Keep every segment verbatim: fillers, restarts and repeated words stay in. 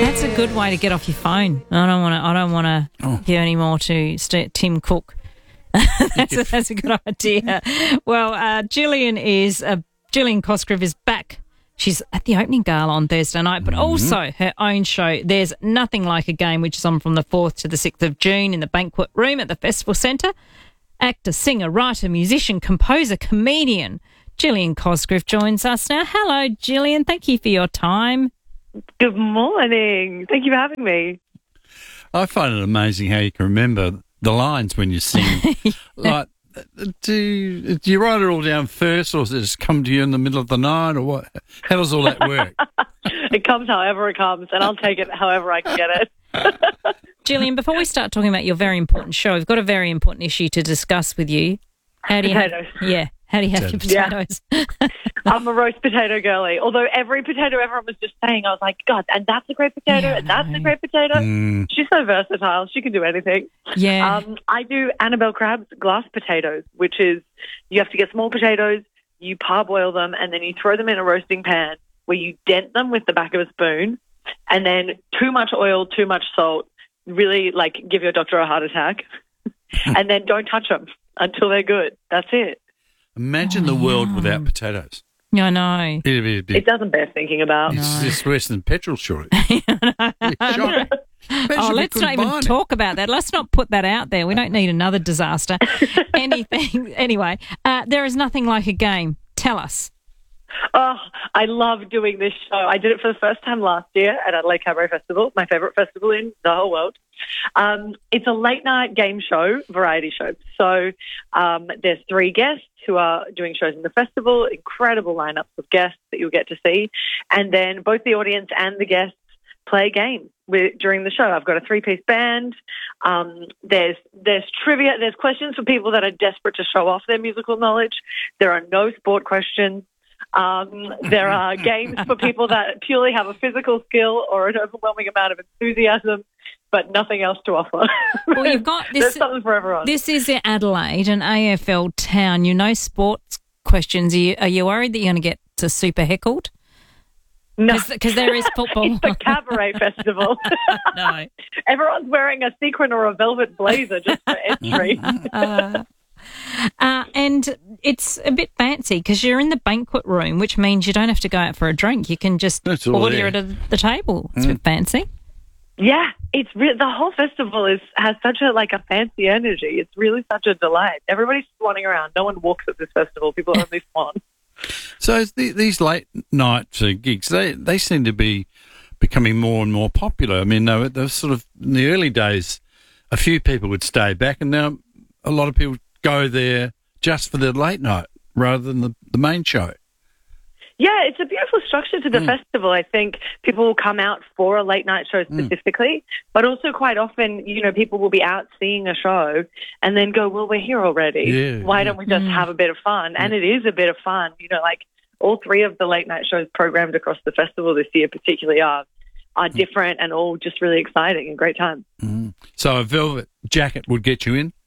That's a good way to get off your phone. I don't want to. I don't want to Oh. hear any more to St- Tim Cook. that's, a, that's a good idea. Well, uh, Gillian is uh, Gillian Cosgrove is back. She's at the opening gala on Thursday night, but also her own show. There's Nothing Like a Game, which is on from the fourth to the sixth of June in the banquet room at the Festival Centre. Actor, singer, writer, musician, composer, comedian Gillian Cosgrove joins us now. Hello, Gillian. Thank you for your time. Good morning. Thank you for having me. I find it amazing how you can remember the lines when you sing. Like, do, do you write it all down first, or does it just come to you in the middle of the night, or what? How does all that work? It comes however it comes, and I'll take it however I can get it. Gillian, before we start talking about your very important show, we've got a very important issue to discuss with you. How do you Potatoes. Have, yeah. How do you have your potatoes? Yeah. I'm a roast potato girly. Although every potato everyone was just saying, I was like, God, and that's a great potato, Yeah, and that's I know. a great potato. Mm. She's so versatile. She can do anything. Yeah. Um, I do Annabelle Crabb's glass potatoes, which is you have to get small potatoes, you parboil them, and then you throw them in a roasting pan where you dent them with the back of a spoon, and then too much oil, too much salt, really like give your doctor a heart attack, and then don't touch them until they're good. That's it. Imagine the world without potatoes. Yeah, I know. It'd be a bit, It doesn't bear thinking about. it's just worse than petrol shortage. Shocking. Oh, let's not even talk about that. Let's not put that out there. We don't need another disaster. Anything. Anyway, uh, there is nothing like a game. Tell us. Oh, I love doing this show. I did it for the first time last year at Adelaide Cabaret Festival, my favourite festival in the whole world. Um, it's a late night game show, variety show. So um, there's three guests who are doing shows in the festival, incredible lineups of guests that you'll get to see. And then both the audience and the guests play games with, during the show. I've got a three-piece band. Um, there's there's trivia. There's questions for people that are desperate to show off their musical knowledge. There are no sport questions. Um, there are games for people that purely have a physical skill or an overwhelming amount of enthusiasm, but nothing else to offer. Well, you've got There's this. something for everyone. This is Adelaide, an A F L town. You know sports questions. Are you, are you worried that you're going to get to super heckled? no, Because there is football. it's the cabaret festival. No. Everyone's wearing a sequin or a velvet blazer just for entry. Uh, uh, and it's a bit fancy because you're in the banquet room, which means you don't have to go out for a drink. You can just That's all order there. it at the table. It's a bit fancy. Yeah, it's re- the whole festival is has such a like a fancy energy. It's really such a delight. Everybody's swanning around. No one walks at this festival. People only swan. So the, these late night uh, gigs, they, they seem to be becoming more and more popular. I mean, they were, they were sort of, in the early days, a few people would stay back, and now a lot of people go there just for the late night rather than the, the main show. Yeah, it's a beautiful structure to the festival. I think people will come out for a late night show specifically, but also quite often, you know, people will be out seeing a show and then go, well, we're here already. Yeah, Why yeah. don't we just have a bit of fun? And it is a bit of fun. You know, like all three of the late night shows programmed across the festival this year particularly are are different and all just really exciting and great time. Mm. So a velvet jacket would get you in?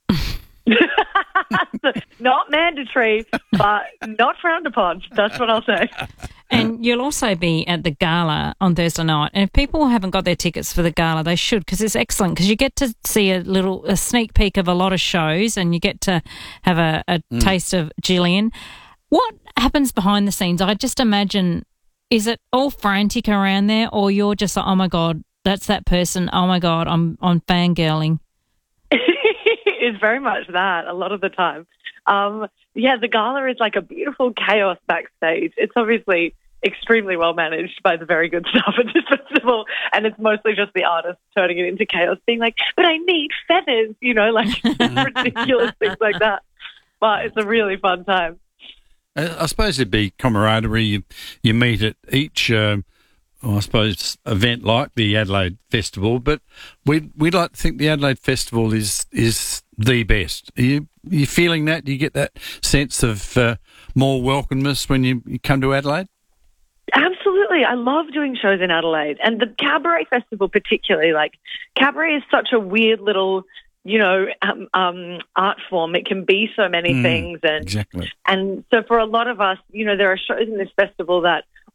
Not mandatory, but not frowned upon. That's what I'll say. And you'll also be at the gala on Thursday night. And if people haven't got their tickets for the gala, they should, because it's excellent. Because you get to see a little a sneak peek of a lot of shows, and you get to have a, a taste of Gillian. What happens behind the scenes? I just imagine, is it all frantic around there, or you're just like, oh my God, that's that person. Oh my God, I'm I'm fangirling. It's very much that a lot of the time. Um, yeah, the gala is like a beautiful chaos backstage. It's obviously extremely well managed by the very good staff at this festival, and it's mostly just the artists turning it into chaos, being like, but I need feathers, you know, like ridiculous things like that. But it's a really fun time. Uh, I suppose it'd be camaraderie. You, you meet at each, um, well, I suppose, event like the Adelaide Festival, but we'd, we'd like to think the Adelaide Festival is is the best. Are you, are you feeling that? Do you get that sense of uh, more welcomeness when you, you come to Adelaide? Absolutely. I love doing shows in Adelaide. And the Cabaret Festival particularly, like, cabaret is such a weird little, you know, um, um, art form. It can be so many Mm, things. And Exactly. And so for a lot of us, you know, there are shows in this festival that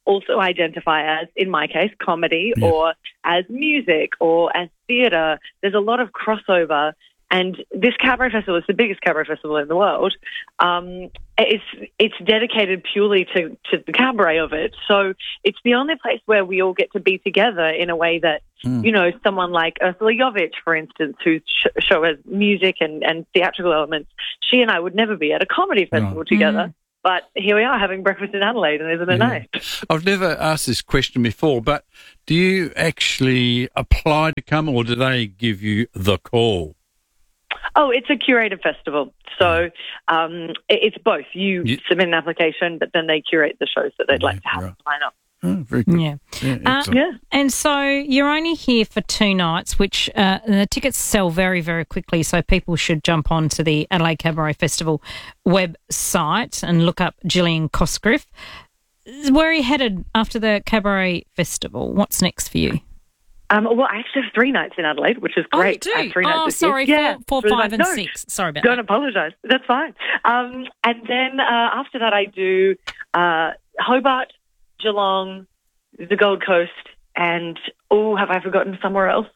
also identify as, in my case, comedy Yeah. or as music or as theatre. There's a lot of crossover. And this cabaret festival is the biggest cabaret festival in the world. Um, it's it's dedicated purely to, to the cabaret of it. So it's the only place where we all get to be together in a way that, Mm. you know, someone like Ursula Jovic, for instance, whose sh- show has music and, and theatrical elements, she and I would never be at a comedy festival Right. together. Mm. But here we are having breakfast in Adelaide, and isn't it Yeah. nice? I've never asked this question before, but do you actually apply to come, or do they give you the call? Oh, it's a curated festival. So um, it- it's both. You Yeah. submit an application, but then they curate the shows that they'd like to have Right. line up. Oh, very good. Yeah. Yeah, Uh, excellent. Yeah. And so you're only here for two nights, which uh, the tickets sell very, very quickly. So people should jump on to the Adelaide Cabaret Festival website and look up Gillian Cosgriff. Where are you headed after the Cabaret Festival? What's next for you? Um, well, I actually have three nights in Adelaide, which is great. Oh, I you have do? three nights Oh, this year. sorry, Yeah, four, four, really five, nice. and No, six. Sorry about Don't that. apologise. That's fine. Um, and then uh, after that, I do uh, Hobart, Geelong, the Gold Coast, and, oh, have I forgotten somewhere else?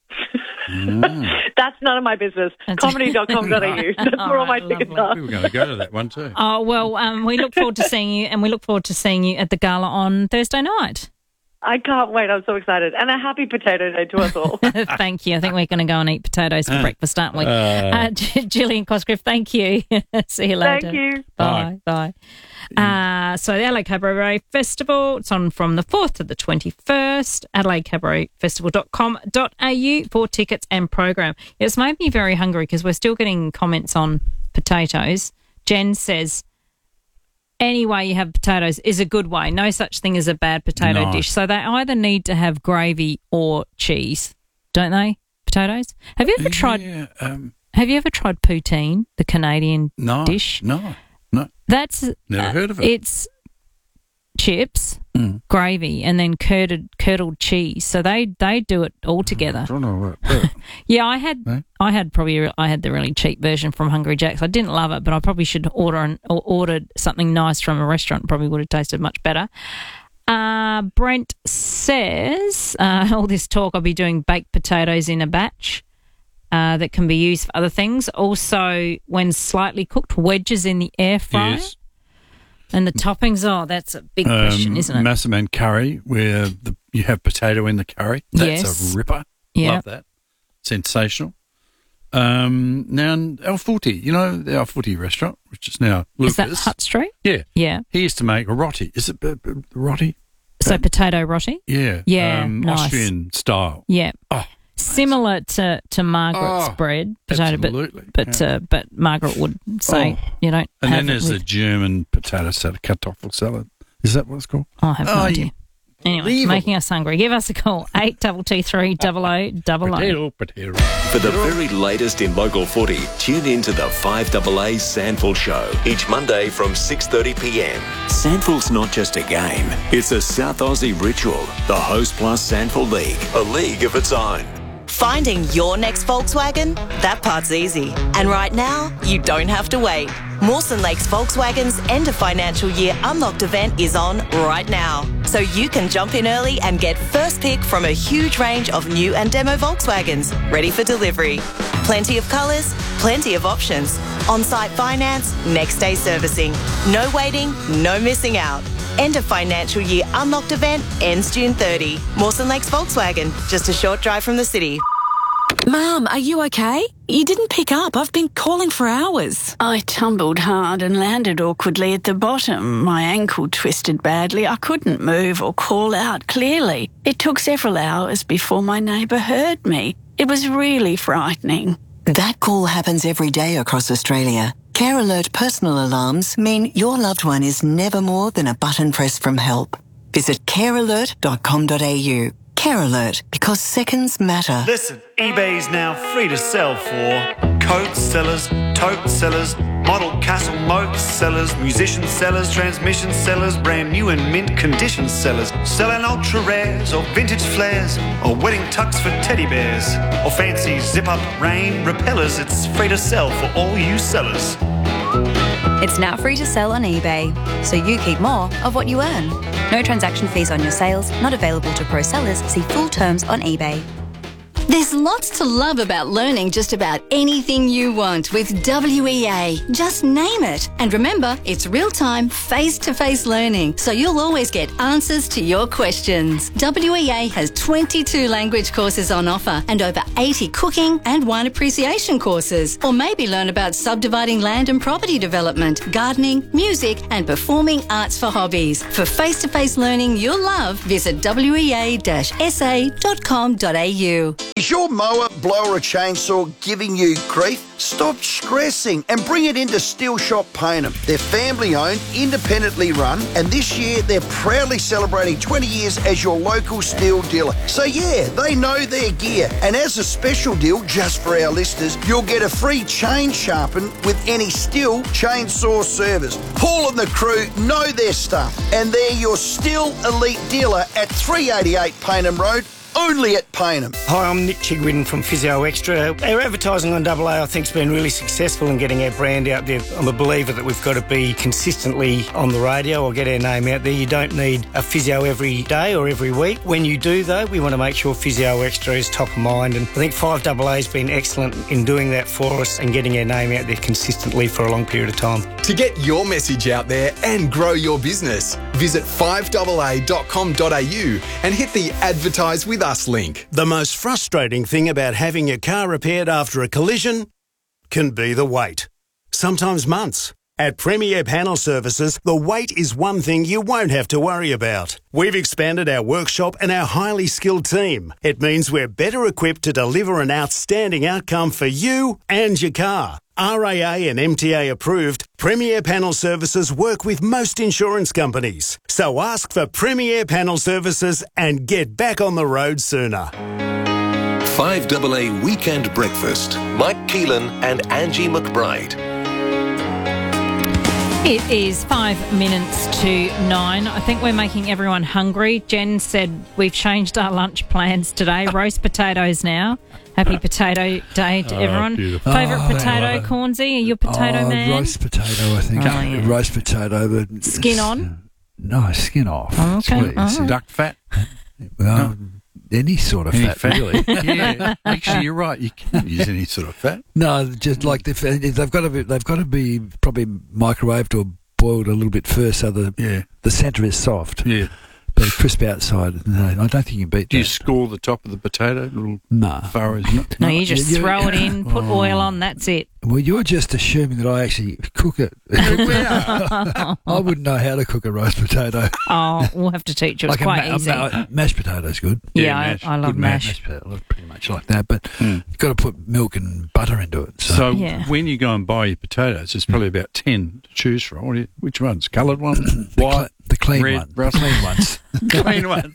Mm. That's none of my business. comedy dot com dot a u. That's where all my All right, tickets lovely. are. We were going to go to that one too. Oh, well, um, we look forward to seeing you, and we look forward to seeing you at the gala on Thursday night. I can't wait. I'm so excited. And a happy potato day to us all. Thank you. I think we're going to go and eat potatoes for breakfast, aren't we? Uh, Uh, Gillian Cosgriff, thank you. See you later. Thank you. Bye. Bye. Uh, so the Adelaide Cabaret Festival, it's on from the fourth to the twenty-first, adelaide cabaret festival dot com dot a u for tickets and program. It's made me very hungry because we're still getting comments on potatoes. Jen says, any way you have potatoes is a good way. No such thing as a bad potato No. dish. So they either need to have gravy or cheese, don't they? Potatoes. Have you ever tried? Yeah, um, Have you ever tried poutine, the Canadian no, dish? No, no. That's Never uh, heard of it. It's chips, Mm. gravy, and then curded curdled cheese. So they they do it all I together. don't know what. but- Yeah, I had No? I had probably I had the really cheap version from Hungry Jack's. I didn't love it, but I probably should order an, or ordered something nice from a restaurant. Probably would have tasted much better. Uh, Brent says, uh, all this talk, I'll be doing baked potatoes in a batch uh, that can be used for other things. Also, when slightly cooked, wedges in the air fryer. Yes. And the toppings, oh, that's a big question, Um, isn't it? Massaman curry, where the, you have potato in the curry. That's Yes. a ripper. Yeah. Love that. Sensational. Um, now, El Footy, you know, the El Footy restaurant, which is now Is Lucas. that Hutt Street? Yeah. Yeah. He used to make a roti. Is it b- b- roti? So Um, potato roti? Yeah. Yeah, Um, nice. Austrian style. Yeah. Oh, Similar to, to Margaret's Oh, bread, potato, but absolutely. but Yeah. uh, but Margaret would say Oh. you don't And have then it there's with, the German potato salad, kartoffel salad. Is that what it's called? I have no Oh, idea. you- Anyway, Unbelievable. making us hungry. Give us a call, eight two two three double oh double oh. Potato, potato. For the very latest in local footy, tune in to the five A A Sandful Show each Monday from six thirty p m. Sandful's not just a game, it's a South Aussie ritual. The Host Plus Sandful League, a league of its own. Finding your next Volkswagen? That part's easy. And right now, you don't have to wait. Mawson Lakes Volkswagen's end of financial year unlocked event is on right now. So you can jump in early and get first pick from a huge range of new and demo Volkswagens ready for delivery. Plenty of colours, plenty of options. On-site finance, next day servicing. No waiting, no missing out. End of financial year unlocked event ends June thirtieth. Mawson Lakes Volkswagen, just a short drive from the city. Mum, are you okay? You didn't pick up. I've been calling for hours. I tumbled hard and landed awkwardly at the bottom. My ankle twisted badly. I couldn't move or call out clearly. It took several hours before my neighbour heard me. It was really frightening. That call happens every day across Australia. Care Alert personal alarms mean your loved one is never more than a button press from help. Visit care alert dot com dot a u. Care Alert, because seconds matter. Listen, eBay's now free to sell for coat sellers, tote sellers, model castle moat sellers, musician sellers, transmission sellers, brand new and mint condition sellers, selling ultra rares or vintage flares or wedding tux for teddy bears or fancy zip up rain repellers. It's free to sell for all you sellers. It's now free to sell on eBay, so you keep more of what you earn. No transaction fees on your sales, not available to pro sellers. See full terms on eBay. There's lots to love about learning just about anything you want with W E A. Just name it. And remember, it's real-time, face-to-face learning, so you'll always get answers to your questions. W E A has twenty-two language courses on offer and over eighty cooking and wine appreciation courses. Or maybe learn about subdividing land and property development, gardening, music and performing arts for hobbies. For face-to-face learning you'll love, visit w e a dash s a dot com dot a u. Is your mower, blower or chainsaw giving you grief? Stop stressing and bring it into Steel Shop Payneham. They're family owned, independently run, and this year they're proudly celebrating twenty years as your local steel dealer. So yeah, they know their gear. And as a special deal, just for our listeners, you'll get a free chain sharpen with any Steel chainsaw service. Paul and the crew know their stuff, and they're your Steel Elite dealer at three eighty-eight Payneham Road. Only at Payneham. Hi, I'm Nick Chigwin from Physio Extra. Our advertising on Double A, I think, has been really successful in getting our brand out there. I'm a believer that we've got to be consistently on the radio or get our name out there. You don't need a physio every day or every week. When you do, though, we want to make sure Physio Extra is top of mind. And I think five double A has been excellent in doing that for us and getting our name out there consistently for a long period of time. To get your message out there and grow your business, visit five double a dot com dot a u and hit the Advertise with Us link. The most frustrating thing about having your car repaired after a collision can be the wait. Sometimes months. At Premier Panel Services, the wait is one thing you won't have to worry about. We've expanded our workshop and our highly skilled team. It means we're better equipped to deliver an outstanding outcome for you and your car. R A A and M T A approved, Premier Panel Services work with most insurance companies. So ask for Premier Panel Services and get back on the road sooner. five double A Weekend Breakfast. Mike Keelan and Angie McBride. It is five minutes to nine. I think we're making everyone hungry. Jen said we've changed our lunch plans today. Roast potatoes now. Happy Potato Day to Oh, everyone. beautiful. Favourite Oh, potato, Cornsey? Are you a potato oh, man? Roast potato, I think. Oh, yeah. Roast potato. But Skin on? No, skin off. Oh, okay. Please. Oh. Duck fat. Well, any sort of Any fat, fat. really. Yeah, actually, you're right. You can't use any sort of fat. No, just like the, they've got to be. They've got to be probably microwaved or boiled a little bit first, so the Yeah. the centre is soft. Yeah. But crisp outside. No, I don't think you can beat Do you that. score the top of the potato? Little No. furrows? No, you just You- throw it in, put Oh. oil on, that's it. Well, you're just assuming that I actually cook it. I wouldn't know how to cook a roast potato. Oh, we'll have to teach you. It's Like a quite ma- easy. ma- mashed potato's good. Yeah, I- I love Good mash. Mashed potato, look pretty much like that, but you've got to put milk and butter into it. So, So Yeah. when you go and buy your potatoes, there's probably about ten to choose from. What do you, which ones? Coloured ones? the, White? cl- the clean red, one, Brussels? clean ones. Clean ones.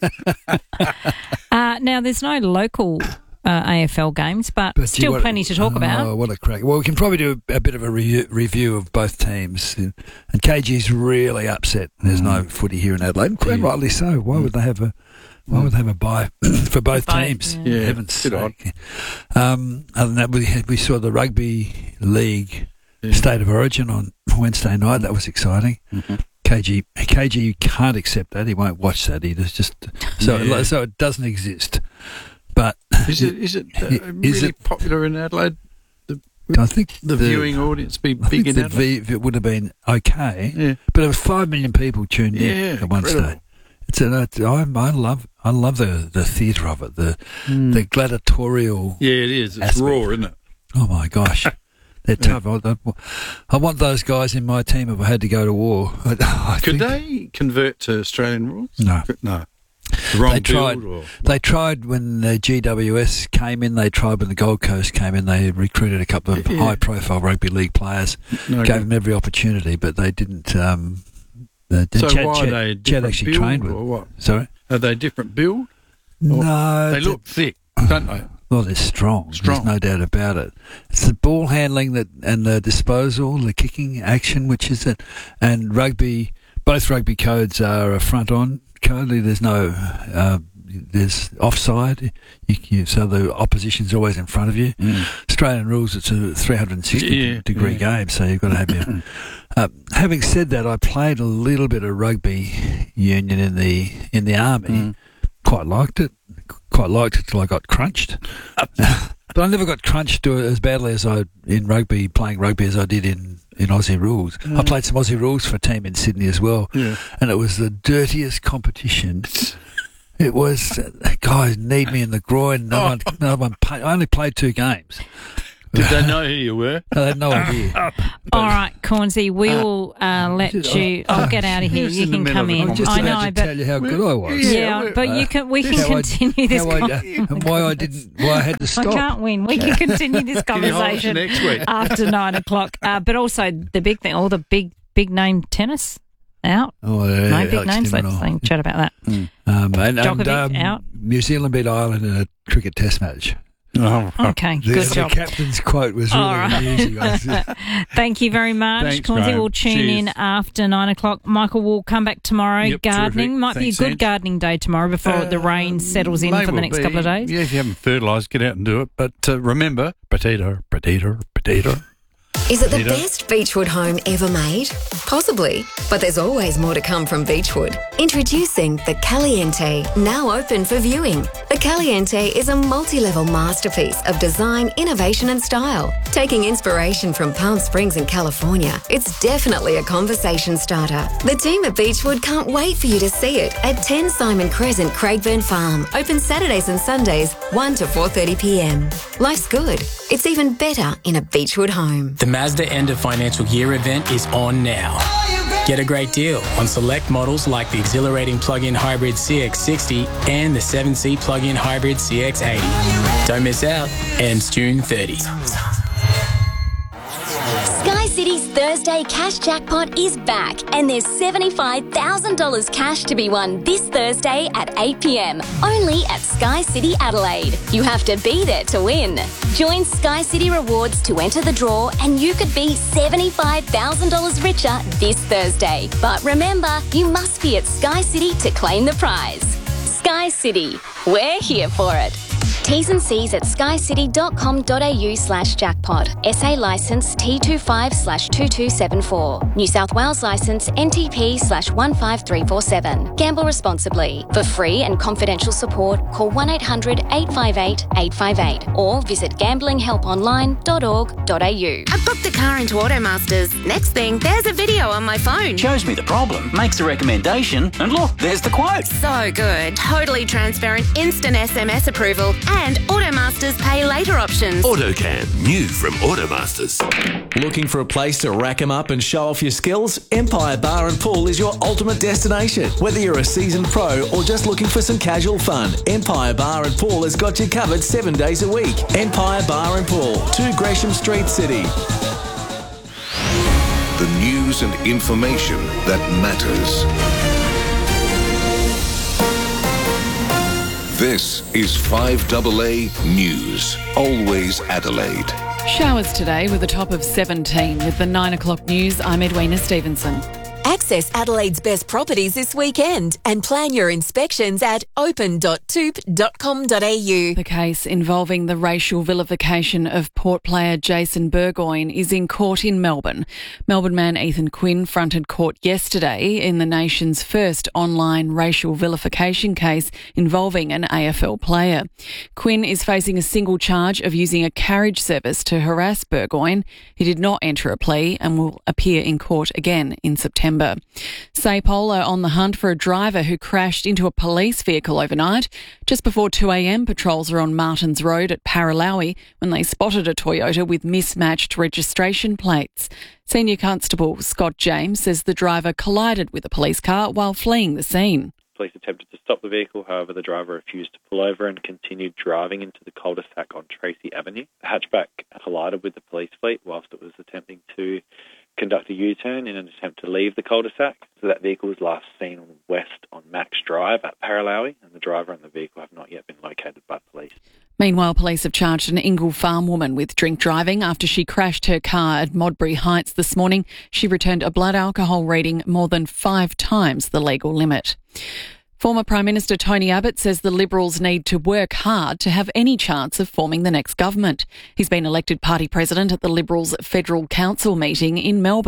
Uh, now, there's no local uh, A F L games, but, But you still want- plenty to talk oh, about. what a crack! Well, we can probably do a, a bit of a re- review of both teams. And K G's really upset. There's no footy here in Adelaide, and quite Yeah. rightly so. Why would they have a Why would they have a bye for both Both, teams? yeah. Yeah, Heavens bit odd. sake. Um, other than that, we had, we saw the rugby league Yeah. state of origin on Wednesday night. That was exciting. Mhm. K G, K G, you can't accept that. He won't watch that. He just just so Yeah. so it doesn't exist. But Is it is it uh, Is really it- popular in Adelaide? I think The, viewing audience be I big think in the Adelaide. v, it would have been okay, Yeah. but it was five million people tuned in Yeah, at one incredible. stage. It's a, it's, I, I love I love the, the theatre of it, the Mm. the gladiatorial. Yeah, it is. It's aspect. raw, isn't it? Oh my gosh, they're tough. I, I, I want those guys in my team if I had to go to war. I, I Could think- they convert to Australian rules? No. No. The wrong They tried. build or They tried when the G W S came in. They tried when the Gold Coast came in. They recruited a couple of Yeah. high-profile rugby league players, No gave good. them every opportunity, but they didn't. Um, the, the So Chad, why Chad, are they a Chad different actually build trained with. or what? Sorry, Are they different build? no, They the- look thick, don't they? Well, they're strong. Strong. There's no doubt about it. It's the ball handling that and the disposal, the kicking action, which is it, and rugby. Both rugby codes are a front-on code. There's no, uh, there's offside. You, you, so the opposition's always in front of you. Mm. Australian rules, it's a three hundred sixty Yeah, degree yeah. game, so you've got to have your Uh, having said that, I played a little bit of rugby union in the in the army. Mm. Quite liked it. Quite liked it till I got crunched. But I never got crunched to as badly as I in rugby, playing rugby as I did in, in Aussie rules. Mm. I played some Aussie rules for a team in Sydney as well, Yeah. and it was the dirtiest competition. It was uh, guys need me in the groin. No one, no one. Pay, I only played two games. Did they know who you were? I had no idea. All right, Cornsey, we will uh, let you. I'll get out of here. Who's You in the can middle come of a in. I'm just I about know, to but tell you how good I was. yeah, but you can. We can How I- continue this. how I- con- and why I didn't, why I had to I stop. can't win. We can continue this Can you hold us conversation next week? after nine o'clock. Uh, but also the big thing, all the big, big name tennis out. Oh, yeah, no big Alex names. Let's Dimino. think, chat about that. Um, and, and Djokovic um, out. New Zealand beat Ireland in a cricket test match. Oh, Okay, The, good the job. captain's quote was really All right. amusing. I was- Thank you very much. Thanks, Cornsey Graham. will tune Cheers. in after nine o'clock. Michael will come back tomorrow. Yep, gardening. terrific. Might Thanks, be a good Ange. gardening day tomorrow before Uh, the rain settles in May for the well next be. couple of days. Yeah, if you haven't fertilised, get out and do it. But uh, remember, potato, potato, potato. Is it the Peter? best Beechwood home ever made? Possibly, but there's always more to come from Beechwood. Introducing the Caliente, now open for viewing. The Caliente is a multi-level masterpiece of design, innovation and style. Taking inspiration from Palm Springs in California, it's definitely a conversation starter. The team at Beechwood can't wait for you to see it at ten Simon Crescent, Craigburn Farm. Open Saturdays and Sundays, one to four thirty p m. Life's good. It's even better in a Beechwood home. The Mazda End of Financial Year event is on now. Get a great deal on select models like the exhilarating plug-in hybrid C X sixty and the seven-seat plug-in hybrid C X eighty. Don't miss out. Ends June thirtieth. Sky City's Thursday Cash Jackpot is back, and there's seventy-five thousand dollars cash to be won this Thursday at eight p m, only at Sky City Adelaide. You have to be there to win. Join Sky City Rewards to enter the draw, and you could be seventy-five thousand dollars richer this Thursday. But remember, you must be at Sky City to claim the prize. Sky City, we're here for it. T's and C's at skycity.com.au slash jackpot. S A licence T twenty-five slash two two seven four. New South Wales licence N T P slash one five three four seven. Gamble responsibly. For free and confidential support, call one eight hundred eight five eight eight five eight or visit gambling help online dot org dot a u. I booked the car into Automasters. Next thing, there's a video on my phone. Shows me the problem, makes a recommendation, and look, there's the quote. So good. Totally transparent, instant S M S approval, and Automasters pay later options. AutoCam, new from Automasters. Looking for a place to rack 'em up and show off your skills? Empire Bar and Pool is your ultimate destination. Whether you're a seasoned pro or just looking for some casual fun, Empire Bar and Pool has got you covered seven days a week. Empire Bar and Pool, two Gresham Street, City. The news and information that matters. This is five A A News. Always Adelaide. Showers today with a top of seventeen. With the nine o'clock news, I'm Edwina Stevenson. Access Adelaide's best properties this weekend and plan your inspections at open dot toop dot com dot a u. The case involving the racial vilification of Port player Jason Burgoyne is in court in Melbourne. Melbourne man Ethan Quinn fronted court yesterday in the nation's first online racial vilification case involving an A F L player. Quinn is facing a single charge of using a carriage service to harass Burgoyne. He did not enter a plea and will appear in court again in September. SAPOL are on the hunt for a driver who crashed into a police vehicle overnight. Just before two a m, patrols are on Martins Road at Paralowie when they spotted a Toyota with mismatched registration plates. Senior Constable Scott James says the driver collided with a police car while fleeing the scene. Police attempted to stop the vehicle, however the driver refused to pull over and continued driving into the cul-de-sac on Tracy Avenue. The hatchback collided with the police fleet whilst it was attempting to conduct a U-turn in an attempt to leave the cul-de-sac. So that vehicle was last seen west on Max Drive at Paralowie, and the driver and the vehicle have not yet been located by police. Meanwhile, police have charged an Ingle farm woman with drink driving after she crashed her car at Modbury Heights this morning. She returned a blood alcohol reading more than five times the legal limit. Former Prime Minister Tony Abbott says the Liberals need to work hard to have any chance of forming the next government. He's been elected party president at the Liberals' Federal Council meeting in Melbourne.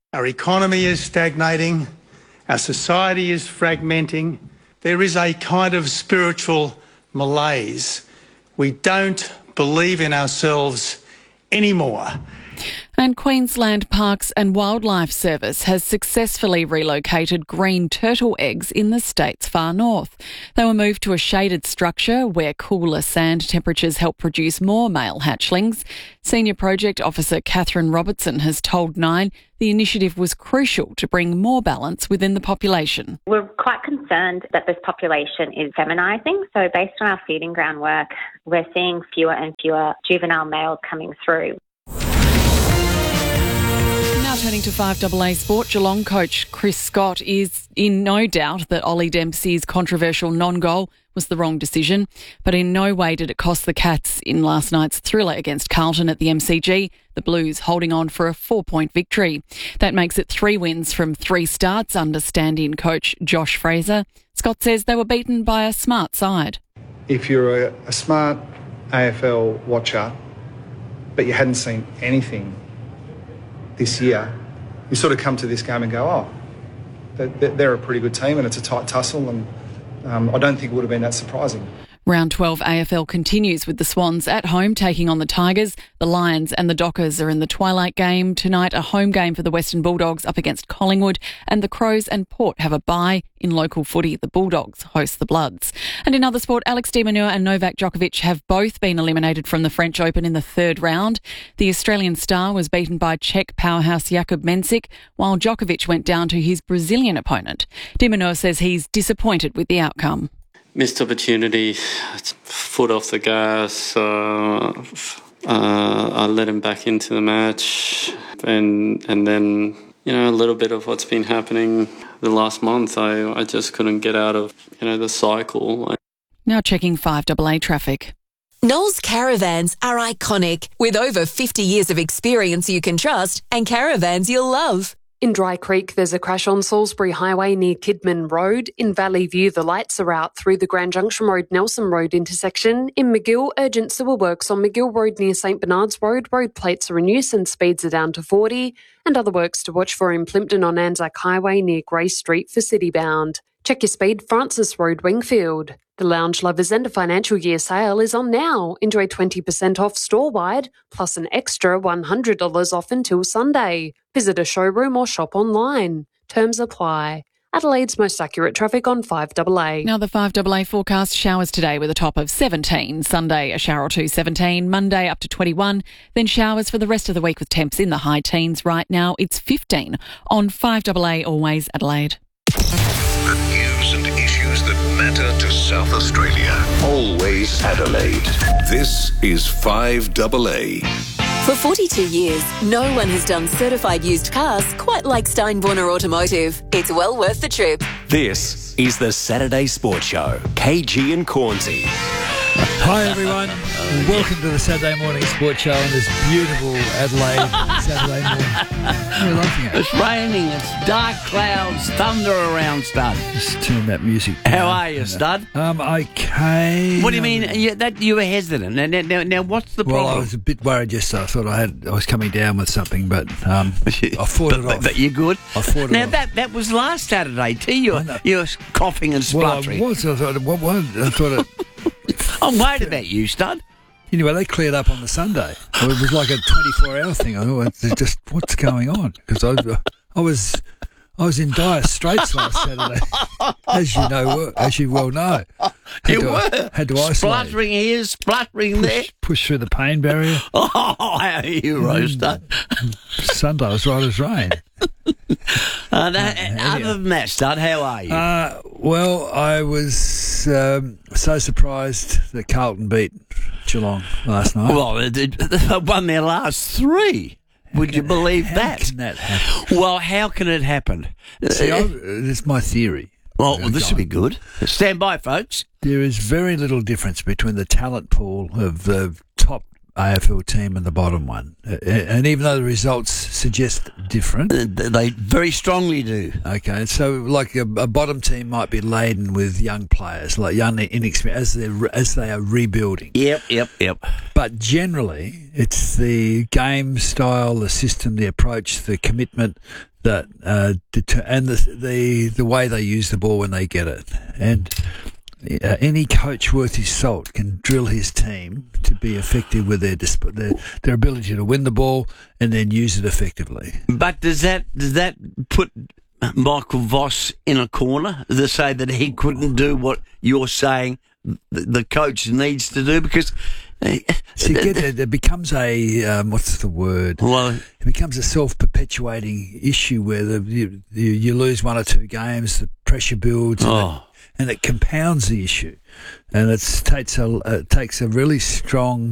Our economy is stagnating. Our society is fragmenting. There is a kind of spiritual malaise. We don't believe in ourselves anymore. And Queensland Parks and Wildlife Service has successfully relocated green turtle eggs in the state's far north. They were moved to a shaded structure where cooler sand temperatures help produce more male hatchlings. Senior Project Officer Catherine Robertson has told Nine the initiative was crucial to bring more balance within the population. We're quite concerned that this population is feminising. So based on our feeding ground work, we're seeing fewer and fewer juvenile males coming through. Now turning to five A A Sport, Geelong coach Chris Scott is in no doubt that Ollie Dempsey's controversial non-goal was the wrong decision, but in no way did it cost the Cats in last night's thriller against Carlton at the M C G, the Blues holding on for a four-point victory. That makes it three wins from three starts under stand-in coach Josh Fraser. Scott says they were beaten by a smart side. If you're a, a smart A F L watcher, but you hadn't seen anything this year, you sort of come to this game and go, oh, they're, they're a pretty good team and it's a tight tussle, and um, I don't think it would have been that surprising. Round twelve A F L continues with the Swans at home taking on the Tigers. The Lions and the Dockers are in the twilight game. Tonight, a home game for the Western Bulldogs up against Collingwood, and the Crows and Port have a bye. In local footy, the Bulldogs host the Bloods. And in other sport, Alex de Minaur and Novak Djokovic have both been eliminated from the French Open in the third round. The Australian star was beaten by Czech powerhouse Jakub Mensik, while Djokovic went down to his Brazilian opponent. De Minaur says he's disappointed with the outcome. Missed opportunity, foot off the gas. Uh, uh, I let him back into the match, and and then you know a little bit of what's been happening the last month. I I just couldn't get out of you know the cycle. Now checking five A A traffic. Knowles Caravans are iconic, with over fifty years of experience you can trust and caravans you'll love. In Dry Creek, there's a crash on Salisbury Highway near Kidman Road. In Valley View, the lights are out through the Grand Junction Road-Nelson Road intersection. In McGill, urgent sewer works on McGill Road near St Bernard's Road. Road plates are in use and speeds are down to forty. And other works to watch for in Plympton on Anzac Highway near Grey Street for Citybound. Check your speed, Francis Road, Wingfield. The Lounge Lovers End of Financial Year sale is on now. Enjoy twenty percent off store-wide, plus an extra one hundred dollars off until Sunday. Visit a showroom or shop online. Terms apply. Adelaide's most accurate traffic on five A A. Now the five A A forecast: showers today with a top of seventeen. Sunday, a shower or two, seventeen. Monday, up to twenty-one. Then showers for the rest of the week with temps in the high teens. Right now, it's fifteen. On five A A, always Adelaide. The news and issues that matter to South Australia. Always Adelaide. This is five A A. For forty-two years, no one has done certified used cars quite like Steinborner Automotive. It's well worth the trip. This is the Saturday Sports Show. K G and Cornsey. Hi everyone, welcome to the Saturday Morning Sports Show on this beautiful Adelaide Saturday morning. What are you laughing at? It's raining, it's dark clouds, thunder around, Stud. Just turn that music down. How are you, Stud? Um, okay. What do you mean? You, that you were hesitant. Now, now, now, now what's the problem? Well, I was a bit worried yesterday. I thought I had, I was coming down with something, but um, I fought but, it but, off. But you're good. I fought it now, off. that that was last Saturday too. You were, you were coughing and spluttering. Well, I was. I thought, what, what, I thought it... I'm worried about you, Stud. Anyway, they cleared up on the Sunday. It was like a twenty-four hour thing. I thought, it's just what's going on? Because I, I was, I was in dire straits last Saturday, as you know, as you well know. Had you to, were had to isolate. Spluttering here, spluttering push, there. Push through the pain barrier. Oh, how are you, Roaster? Sunday was right as rain. Uh, that, uh, other than that, Stud, how are you? Uh, well, I was um, so surprised that Carlton beat Geelong last night. Well, they, they won their last three. Would you believe how that? How can that happen? Well, how can it happen? See, I, it's my theory. Well, well this will be good. Stand by, folks. There is very little difference between the talent pool of the top A F L team and the bottom one. And even though the results suggest different... They very strongly do. Okay, so like a, a bottom team might be laden with young players, like young, inexperienced, as, they're, as they are rebuilding. Yep, yep, yep. But generally, it's the game style, the system, the approach, the commitment, that uh, deter- and the, the the way they use the ball when they get it. And uh, any coach worth his salt can drill his team to be effective with their, disp- their their ability to win the ball and then use it effectively. But does that does that put Michael Voss in a corner to say that he couldn't do what you're saying the, the coach needs to do? Because See, get it, it becomes a um, what's the word? Well, it becomes a self-perpetuating issue where the, you, you you lose one or two games, the pressure builds, and, Oh. it, and it compounds the issue, and it takes a it takes a really strong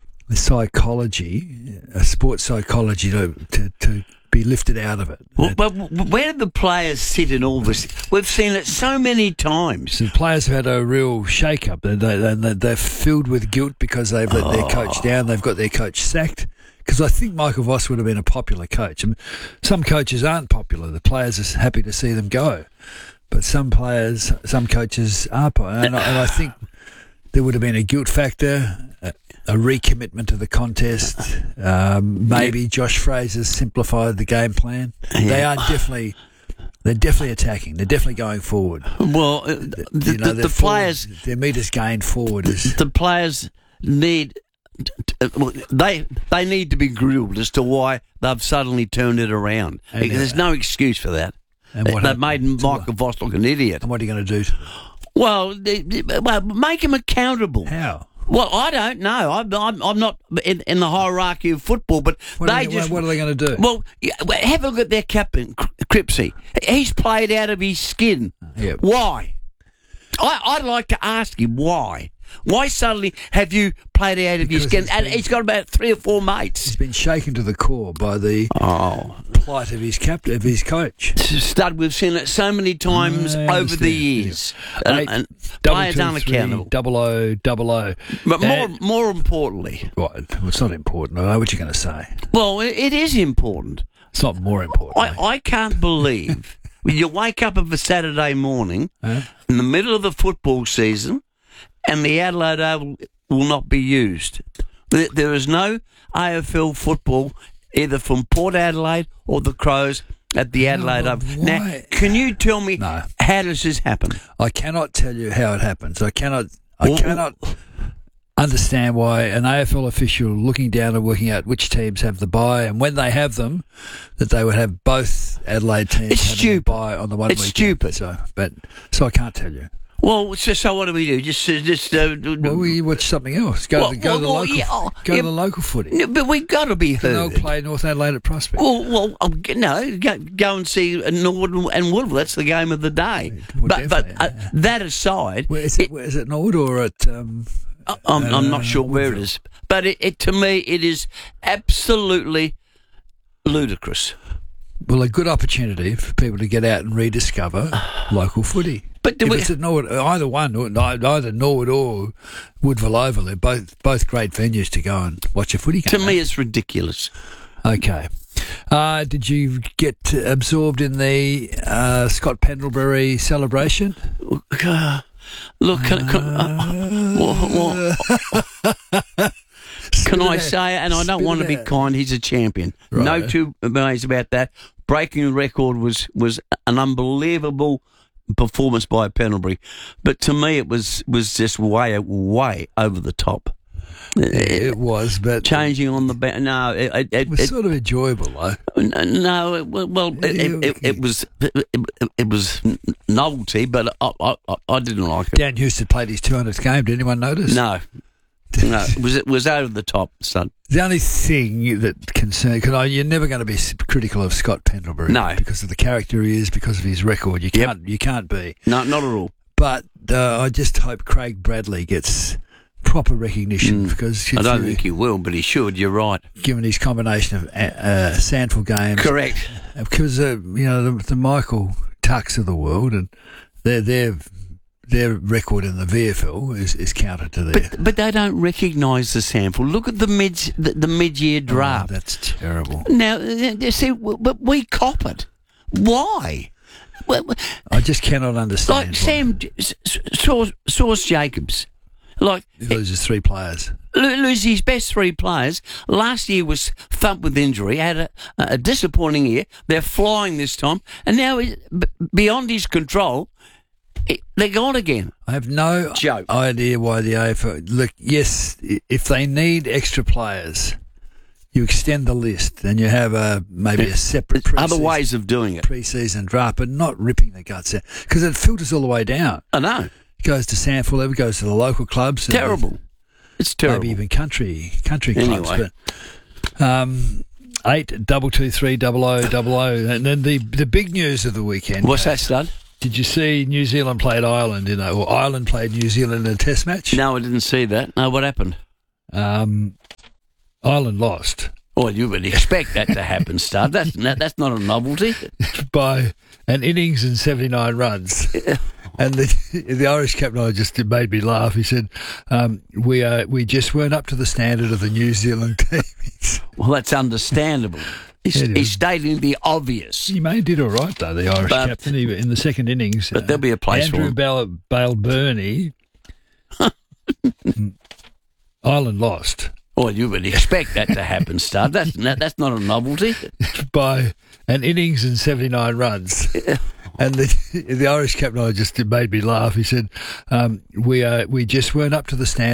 psychology, a sports psychology to to, to be lifted out of it. Well, but where do the players sit in all this? We've seen it so many times. The players have had a real shake-up. They, they, they, they're filled with guilt because they've let Oh. their coach down. They've got their coach sacked. Because I think Michael Voss would have been a popular coach. I mean, some coaches aren't popular. The players are happy to see them go. But some players, some coaches are popular. And, I- and I think there would have been a guilt factor, a, a recommitment to the contest. Um, maybe Josh Fraser's simplified the game plan. They are definitely, they're definitely attacking. They're definitely going forward. Well, uh, the, You know, the, they're the forward- players, their meters gained forward is the players need. Well, they they need to be grilled as to why they've suddenly turned it around. And, uh, There's no excuse for that. And what They've made Michael Voss look an idiot. And what are you going to do to them? Well, they- they- well, make him accountable. How? Well, I don't know. I'm I'm, I'm not in, in the hierarchy of football, but What they are they- just. what are they going to do? Well, yeah, well, have a look at their captain, Cripsy. He's played out of his skin. Yep. Why? I, I'd like to ask him why. Why suddenly have you played out of your Because skin? he's And been- he's got about three or four mates. He's been shaken to the core by the oh. plight of his captain, of his coach. Stud, we've seen it so many times I over understand, the years. yeah. And, Eight, and double players two, aren't three, accountable. Double O, double O. But more, And- more importantly, well, it's not important. I know what you're going to say. well, it, it is important. It's not more important. I, I can't believe when you wake up of a Saturday morning Huh? in the middle of the football season and the Adelaide Oval will not be used. There, there is no A F L football either from Port Adelaide or the Crows at the Adelaide but Oval. Now, why? can you tell me No. how does this happen? I cannot tell you how it happens. I cannot. I Well, cannot understand why an A F L official looking down and working out which teams have the bye and when they have them, that they would have both Adelaide teams It's having the stupid. bye on the one It's weekend. stupid. So, but so I can't tell you. Well, so, so what do we do? Just, uh, just. Uh, Well, we watch something else. Go Well, to the, go to the well, local. yeah, oh, go yeah, to the local footy. No, but we've got to be And they'll heard. play North Adelaide at Prospect. Well, well, um, no, go, go and see Nord and Woodville. That's the game of the day. Well, but but definitely, uh, that aside, Where is it? Where is it Nord or at? Um, I- I'm, I'm uh, not sure where it Woodville? is. But it, it to me, it is absolutely ludicrous. Well, a good opportunity for people to get out and rediscover local footy. But do if we- it's at Norwood, either one, or either Norwood or Woodville Oval, they're both both great venues to go and watch a footy To game. me, it's ridiculous. Okay. Uh, did you get absorbed in the uh, Scott Pendlebury celebration? Uh, look, can, can, uh, what, what, can I say it? And I don't Spit want to it be out. kind. He's a champion. No Right. two ways about that. Breaking the record was was an unbelievable performance by Pendlebury, but to me, it was was just way way over the top. It was, but Changing on the ba- no, it, it, it was it, sort of enjoyable, though. no, it, well, it, it, it, it was it, it, it was novelty, but I, I I didn't like it. Dan Houston played his two hundredth game. Did anyone notice? No, no, it was it was over the top, son. The only thing that concerns, because you're never going to be s- critical of Scott Pendlebury, No. because of the character he is, because of his record. You Yep. can't, you can't be. No, not at all. But uh, I just hope Craig Bradley gets proper recognition because I if don't you- think he will, but he should. You're right. given his combination of uh, uh, Sandford games, Correct. because uh, you know the, the Michael Tucks of the world, and their their their record in the V F L is, is counted to their. But but they don't recognise the sample. Look at the mid the, the mid year Oh, draft. that's terrible. Now, uh, see, w- but we cop it. Why? Well, I just cannot understand. like Sam S- S- Source, Source Jacobs. Like he loses three players. Loses his best three players. Last year was thumped with injury. Had a, a disappointing year. They're flying this time, and now he's b- beyond his control. It, they're gone again. I have no Joke. idea why the A F L. Look, yes, if they need extra players, you extend the list, and you have a maybe a separate other ways of doing it. Pre-season draft, but not ripping the guts out because it filters all the way down. I know. It goes to Sanford, it goes to the local clubs. Terrible. It's terrible. Maybe even country country Anyway. clubs. But, um, eight double two three double o double o, and then the the big news of the weekend. What's that, Stud? Did you see New Zealand played Ireland in a, or Ireland played New Zealand in a Test match? No, I didn't see that. No, what happened? Um, Ireland lost. Well, you would expect that to happen, Stud. That's that's not a novelty. By an innings and seventy-nine runs. And the the Irish captain just made me laugh. He said, um, "We uh, we just weren't up to the standard of the New Zealand team." Well, that's understandable. He's, Yeah, he's stating the obvious. He may did all right though, the Irish But- captain, he, in the second innings. But there'll be a place for Andrew him. Bale, Bale Burney. Ireland lost. Well, you would expect that to happen, Stud. That's that's not a novelty. By an innings and seventy-nine runs. And the the Irish captain just made me laugh. He said, um, "We uh, we just weren't up to the standard."